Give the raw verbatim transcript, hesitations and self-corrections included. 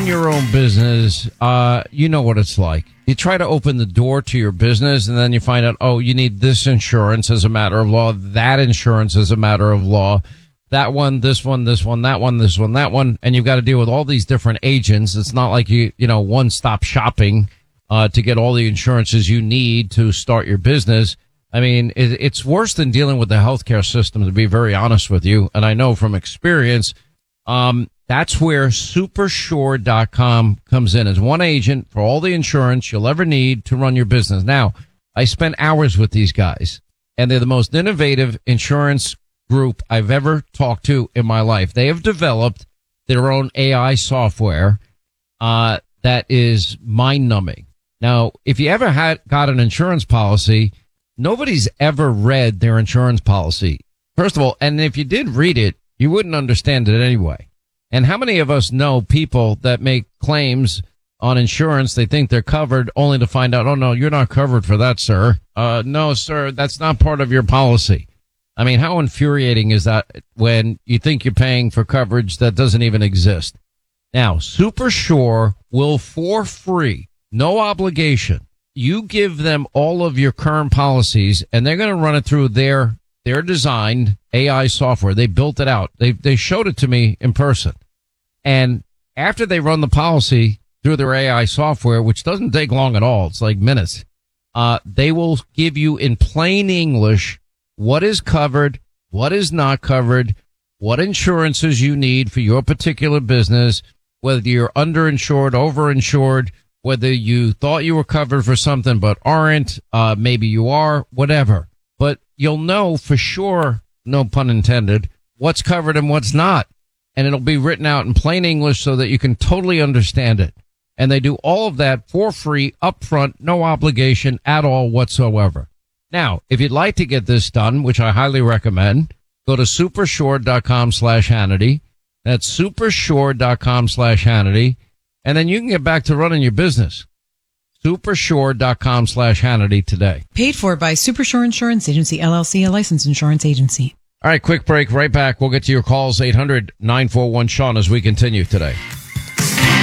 your own business, uh, you know what it's like. You try to open the door to your business, and then you find out, oh, you need this insurance as a matter of law, that insurance as a matter of law, that one, this one, this one, that one, this one, that one, and you've got to deal with all these different agents. It's not like you, you know, one-stop shopping uh, to get all the insurances you need to start your business. I mean, it, it's worse than dealing with the healthcare system, to be very honest with you. And I know from experience, um, that's where Supersure dot com comes in as one agent for all the insurance you'll ever need to run your business. Now, I spent hours with these guys, and they're the most innovative insurance group I've ever talked to in my life. They have developed their own A I software uh, that is mind-numbing. Now, if you ever had got an insurance policy, nobody's ever read their insurance policy. First of all, and if you did read it, you wouldn't understand it anyway. And how many of us know people that make claims on insurance, they think they're covered, only to find out, oh, no, you're not covered for that, sir. Uh, no, sir, that's not part of your policy. I mean, how infuriating is that when you think you're paying for coverage that doesn't even exist? Now, Supersure will, for free, no obligation, you give them all of your current policies, and they're going to run it through their their designed A I software. They built it out. They they showed it to me in person. And after they run the policy through their A I software, which doesn't take long at all, it's like minutes, uh, they will give you in plain English what is covered, what is not covered, what insurances you need for your particular business, whether you're underinsured, overinsured, whether you thought you were covered for something but aren't, uh, maybe you are, whatever. But you'll know for sure, no pun intended, what's covered and what's not. And it'll be written out in plain English so that you can totally understand it. And they do all of that for free, upfront, no obligation at all whatsoever. Now, if you'd like to get this done, which I highly recommend, go to Supersure dot com slash Hannity. That's Supersure dot com slash Hannity. And then you can get back to running your business. Supersure dot com slash Hannity today. Paid for by Supersure Insurance Agency, L L C, a licensed insurance agency. All right, quick break. Right back. We'll get to your calls, eight hundred nine four one Sean, as we continue today.